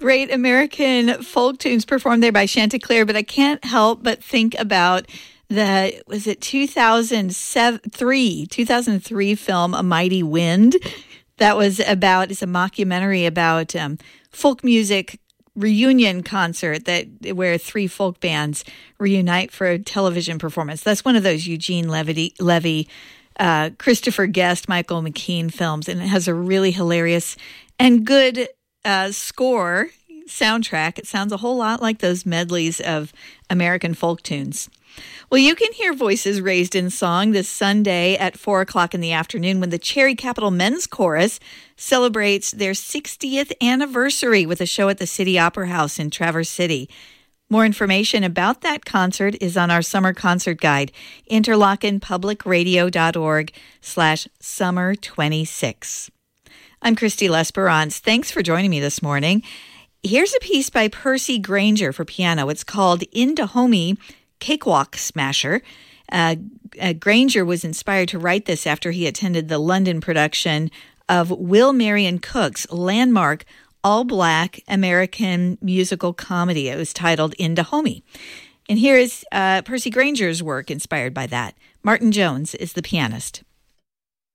great American folk tunes performed there by Chanticleer, but I can't help but think about was it 2003 film A Mighty Wind? That was it's a mockumentary about folk music reunion concert where three folk bands reunite for a television performance. That's one of those Eugene Levy, Christopher Guest, Michael McKean films, and it has a really hilarious and good soundtrack. It sounds a whole lot like those medleys of American folk tunes. Well, you can hear voices raised in song this Sunday at 4 o'clock in the afternoon when the Cherry Capital Men's Chorus celebrates their 60th anniversary with a show at the City Opera House in Traverse City. More information about that concert is on our summer concert guide, interlockenpublicradio.org/summer26. I'm Christy Lesperance. Thanks for joining me this morning. Here's a piece by Percy Granger for piano. It's called In Dahomey, Cakewalk Smasher. Granger was inspired to write this after he attended the London production of Will Marion Cook's landmark all-black American musical comedy. It was titled In Dahomey. And here is Percy Granger's work inspired by that. Martin Jones is the pianist.